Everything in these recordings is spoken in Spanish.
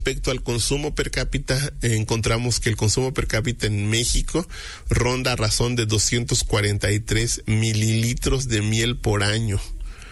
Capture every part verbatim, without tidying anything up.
Respecto al consumo per cápita, eh, encontramos que el consumo per cápita en México ronda a razón de doscientos cuarenta y tres mililitros de miel por año.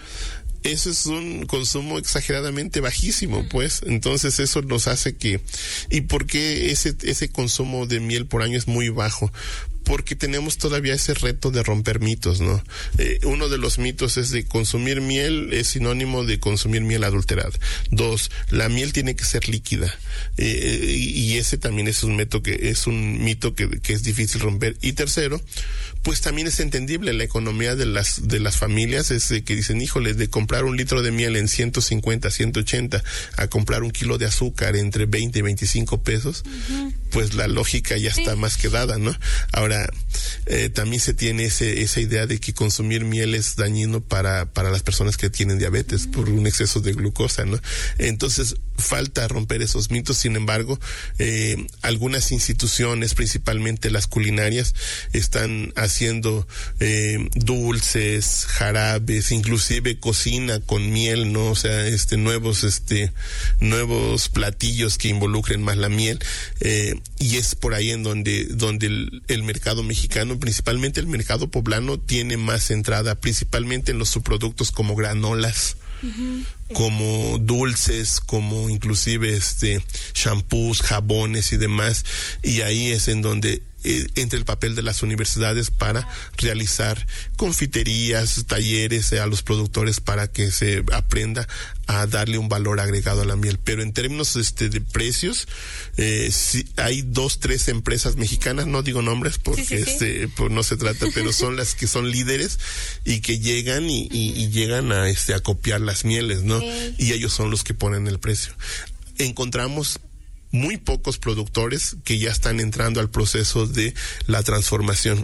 Eso es un consumo exageradamente bajísimo, pues. Entonces eso nos hace que... ¿Y por qué ese, ese consumo de miel por año es muy bajo? Porque tenemos todavía ese reto de romper mitos, ¿no? Eh, uno de los mitos es de consumir miel es sinónimo de consumir miel adulterada. Dos, la miel tiene que ser líquida. Eh, y ese también es un mito que es un mito que, que es difícil romper. Y tercero, pues también es entendible la economía de las de las familias, es de que dicen, híjole, de comprar un litro de miel en ciento cincuenta, ciento ochenta a comprar un kilo de azúcar entre veinte y veinticinco pesos, uh-huh. Pues la lógica ya está sí. más que dada, ¿no? Ahora, eh, también se tiene ese esa idea de que consumir miel es dañino para para las personas que tienen diabetes uh-huh. por un exceso de glucosa, ¿no? Entonces, falta romper esos mitos. Sin embargo, eh, algunas instituciones, principalmente las culinarias, están haciendo eh, dulces, jarabes, inclusive cocina con miel, ¿no? O sea, este nuevos este nuevos platillos que involucren más la miel, eh, y es por ahí en donde donde el, el mercado mexicano, principalmente el mercado poblano, tiene más entrada, principalmente en los subproductos como granolas, uh-huh. como dulces, como inclusive este shampoos, jabones y demás, y ahí es en donde eh, entra el papel de las universidades para realizar confiterías, talleres eh, a los productores para que se aprenda a darle un valor agregado a la miel. Pero en términos este de precios, eh, sí, hay dos, tres empresas mexicanas, no digo nombres porque sí, sí, sí. este pues no se trata, pero son las que son líderes y que llegan y, y, y llegan a este a copiar las mieles, ¿no? Okay. Y ellos son los que ponen el precio. Encontramos muy pocos productores que ya están entrando al proceso de la transformación.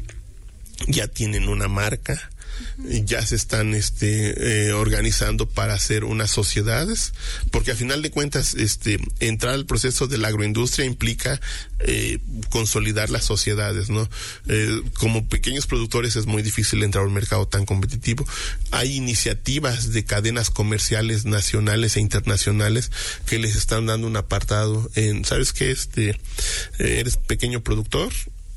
Ya tienen una marca, uh-huh. ya se están este eh, organizando para hacer unas sociedades, porque al final de cuentas este entrar al proceso de la agroindustria implica eh, consolidar las sociedades, ¿no? Eh, como pequeños productores es muy difícil entrar a un mercado tan competitivo. Hay iniciativas de cadenas comerciales nacionales e internacionales que les están dando un apartado en, ¿sabes qué? Este, eh, eres pequeño productor,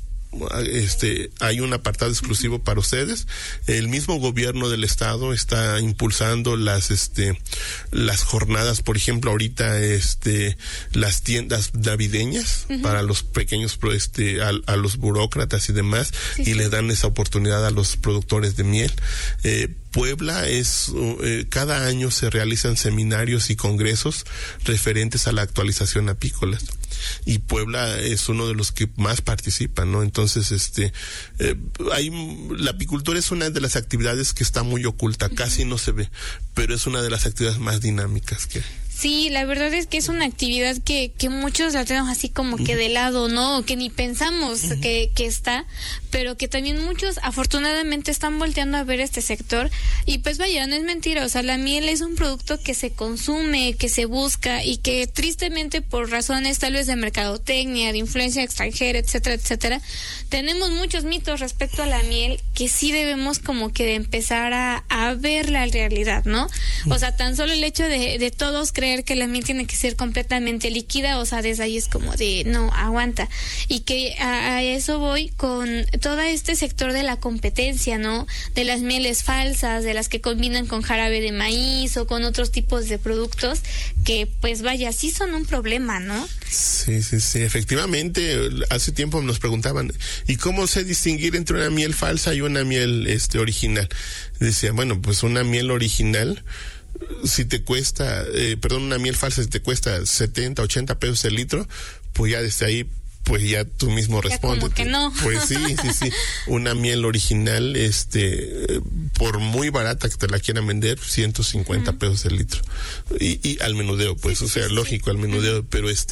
este hay un apartado exclusivo para ustedes. El mismo gobierno del estado está impulsando las este las jornadas, por ejemplo, ahorita este las tiendas navideñas uh-huh. para los pequeños este a, a los burócratas y demás, sí, y sí. le dan esa oportunidad a los productores de miel. eh, Puebla es, eh, cada año se realizan seminarios y congresos referentes a la actualización apícola. Y Puebla es uno de los que más participan, ¿no? Entonces, este, eh, hay, la apicultura es una de las actividades que está muy oculta, casi no se ve, pero es una de las actividades más dinámicas que hay. Sí, la verdad es que es una actividad que, que muchos la tenemos así como que de lado, ¿no? Que ni pensamos uh-huh. que, que está, pero que también muchos afortunadamente están volteando a ver este sector. Y pues vaya, no es mentira, o sea, la miel es un producto que se consume, que se busca y que tristemente por razones tal vez de mercadotecnia, de influencia extranjera, etcétera, etcétera, tenemos muchos mitos respecto a la miel que sí debemos como que de empezar a, a ver la realidad, ¿no? O sea, tan solo el hecho de, de todos creer que la miel tiene que ser completamente líquida, o sea, desde ahí es como de, no, aguanta. Y que a, a eso voy con todo este sector de la competencia, ¿no? De las mieles falsas, de las que combinan con jarabe de maíz o con otros tipos de productos que, pues vaya, sí son un problema, ¿no? Sí, sí, sí, efectivamente. Hace tiempo nos preguntaban, ¿y cómo sé distinguir entre una miel falsa y una miel este original? Decía, bueno, pues una miel original, si te cuesta, eh, perdón, una miel falsa, si te cuesta setenta, ochenta pesos el litro, pues ya desde ahí, pues ya tú mismo respondes. Como que no. Pues sí, sí, sí. Una miel original, este, por muy barata que te la quieran vender, ciento cincuenta uh-huh. pesos el litro. Y, y al menudeo, pues, sí, o sea, sí, lógico, sí. al menudeo, uh-huh. pero este,